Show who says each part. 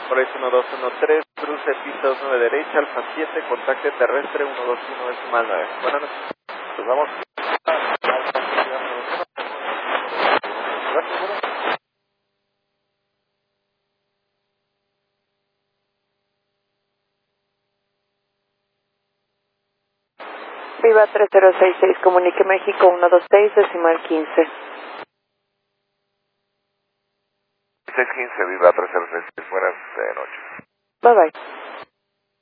Speaker 1: Por ahí 1213, cruce pista 29 derecha, Alfa 7, contacte terrestre 121 decimal 9. Buenas noches.
Speaker 2: Pues vamos.
Speaker 3: Viva 3066, comunique México 126 decimal 15.
Speaker 2: 615, Viva 3066, buenas noches.
Speaker 3: Bye bye.